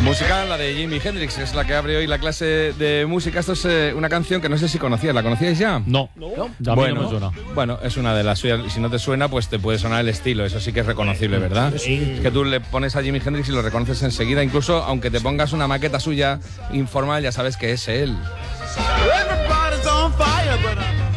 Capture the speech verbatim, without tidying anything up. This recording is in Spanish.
Música, la de Jimi Hendrix, es la que abre hoy la clase de música. Esto es eh, una canción que no sé si conocías. ¿La conocíais ya? No, ¿No? a mí bueno, no me suena. Bueno, es una de las suyas. Y si no te suena, pues te puede sonar el estilo. Eso sí que es reconocible, ¿verdad? Sí. Es que tú le pones a Jimi Hendrix y lo reconoces enseguida. Incluso aunque te pongas una maqueta suya informal, ya sabes que es él. Everybody's on fire, but I